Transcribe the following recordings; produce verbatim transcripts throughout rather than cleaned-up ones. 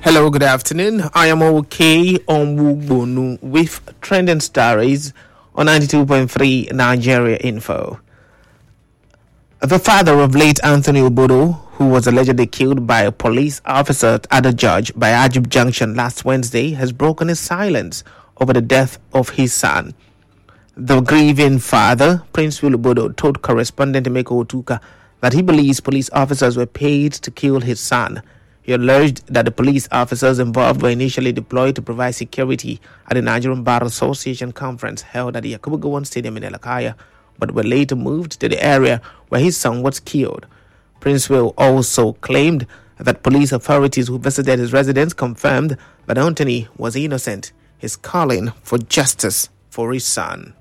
Hello, good afternoon. I am OK Onwugbonu with Trending Stories on ninety-two point three Nigeria Info. The father of late Anthony Obodo, who was allegedly killed by a police officer at the judge by Ajib Junction last Wednesday, has broken his silence over the death of his son. The grieving father, Prince Will Obodo, told correspondent Emeka Otuka that he believes police officers were paid to kill his son. He alleged that the police officers involved were initially deployed to provide security at the Nigerian Bar Association conference held at the Yakubu Gowon Stadium in Elakaya, but were later moved to the area where his son was killed. Prince Will also claimed that police authorities who visited his residence confirmed that Anthony was innocent. He's calling for justice for his son.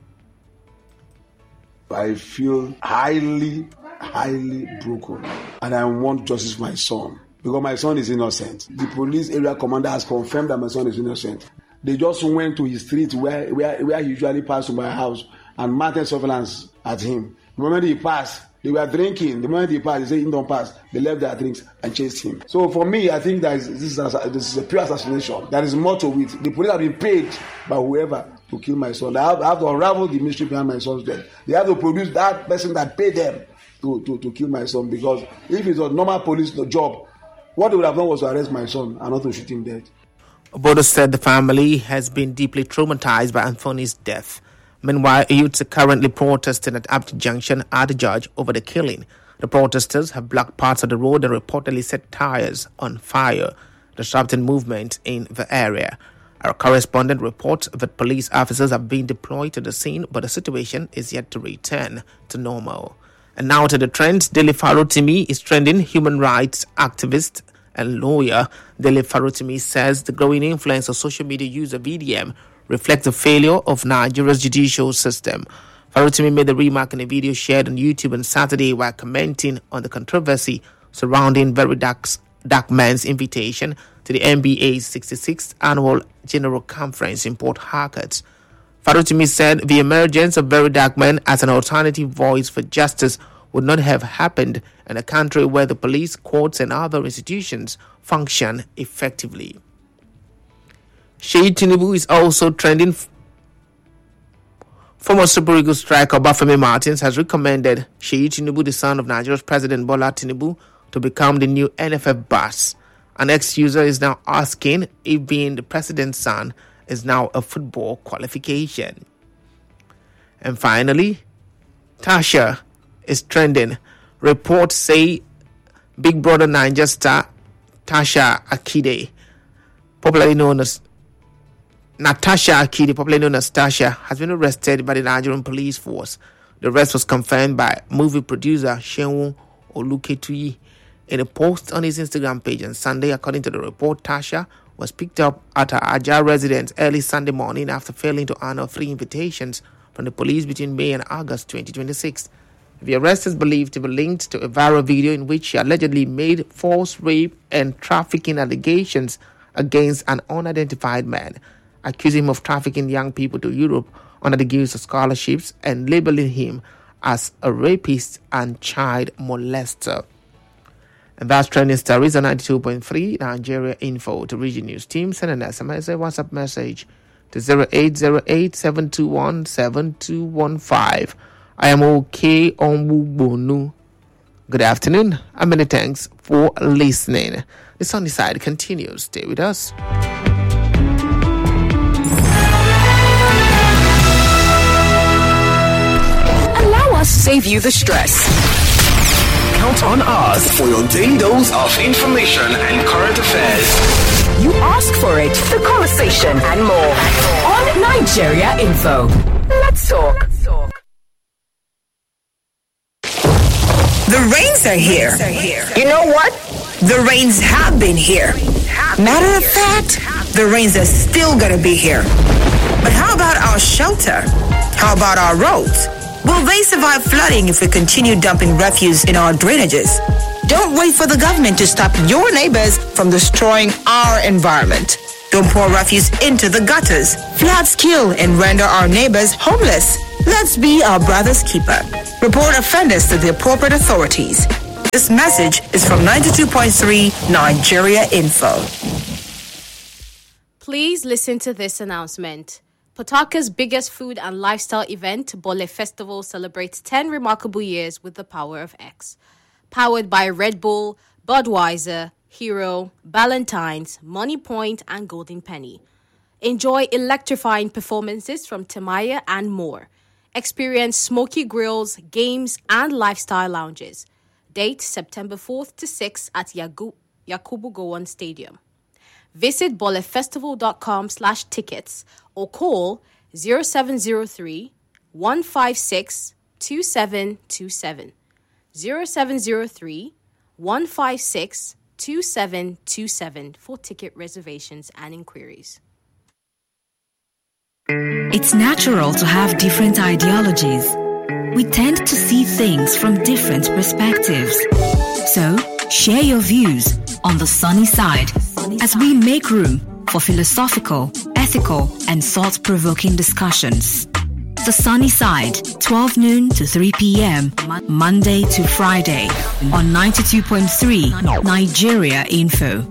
I feel highly, highly broken, and I want justice for my son. Because my son is innocent. The police area commander has confirmed that my son is innocent. They just went to his street where, where, where he usually passed to my house and mounted surveillance at him. The moment he passed, they were drinking. The moment he passed, they said, he don't pass. They left their drinks and chased him. So for me, I think that is, this, is a, this is a pure assassination. There is more to it. The police have been paid by whoever to kill my son. They have, have to unravel the mystery behind my son's death. They have to produce that person that paid them to, to, to kill my son. Because if it's a normal police job, what they would have done was to arrest my son and not to shoot him dead. Obodo said the family has been deeply traumatized by Anthony's death. Meanwhile, youths are currently protesting at Ajib Junction at the judge over the killing. The protesters have blocked parts of the road and reportedly set tires on fire, disrupting movement in the area. Our correspondent reports that police officers have been deployed to the scene, but the situation is yet to return to normal. And now to the trends. Dele Farotimi is trending. Human rights activist and lawyer Dele Farotimi says the growing influence of social media user V D M reflects the failure of Nigeria's judicial system. Farotimi made the remark in a video shared on YouTube on Saturday while commenting on the controversy surrounding Very Dark's, Dark Man's invitation to the N B A's sixty-sixth Annual General Conference in Port Harcourt. Farotimi said the emergence of Very Dark Man as an alternative voice for justice would not have happened in a country where the police, courts, and other institutions function effectively. Sheyi Tinubu is also trending. Former Super Eagles striker Bafemi Martins has recommended Sheyi Tinubu, the son of Nigeria's President Bola Tinubu, to become the new N F F boss. An ex-user is now asking if being the president's son is now a football qualification. And finally, Tasha is trending. Reports say Big Brother Naija star Tasha Akide, popularly known as Natasha Akide, popularly known as Tasha, has been arrested by the Nigerian police force. The arrest was confirmed by movie producer Seun Oluketuyi in a post on his Instagram page on Sunday. According to the report, Tasha was picked up at her Ajah residence early Sunday morning after failing to honor three invitations from the police between May and August twenty twenty-six. The arrest is believed to be linked to a viral video in which she allegedly made false rape and trafficking allegations against an unidentified man, accusing him of trafficking young people to Europe under the guise of scholarships and labeling him as a rapist and child molester. And that's Trending Stories on ninety-two point three Nigeria Info. To reach the news team, send an S M S or WhatsApp message to zero eight zero eight, seven two one, seven two one five. I am OK Onwugbonu. Good afternoon and many thanks for listening. The Sunny Side continues. Stay with us. Allow us to save you the stress. Count on us for your daily dose of information and current affairs. You ask for it, the conversation, and more on Nigeria Info. Let's talk. The rains are here. You know what? The rains have been here. Matter of fact, the rains are still gonna be here. But how about our shelter? How about our roads? Will they survive flooding if we continue dumping refuse in our drainages? Don't wait for the government to stop your neighbors from destroying our environment. Don't pour refuse into the gutters. Floods kill and render our neighbors homeless. Let's be our brother's keeper. Report offenders to the appropriate authorities. This message is from ninety-two point three Nigeria Info. Please listen to this announcement. Potaka's biggest food and lifestyle event, Bole Festival, celebrates ten remarkable years with the power of X. Powered by Red Bull, Budweiser, Hero, Ballantine's, Money Point, and Golden Penny. Enjoy electrifying performances from Tamaya and more. Experience smoky grills, games, and lifestyle lounges. Date September fourth to sixth at Yagu- Yakubu Gowon Stadium. Visit bolefestival.com slash tickets or call zero seven zero three, one five six, two seven two seven. zero seven zero three, one five six, two seven two seven for ticket reservations and inquiries. It's natural to have different ideologies. We tend to see things from different perspectives. So, share your views on the sunny side as we make room for philosophical, ethical, and thought-provoking discussions. The Sunny Side, twelve noon to three p.m., Monday to Friday, on ninety-two point three Nigeria Info.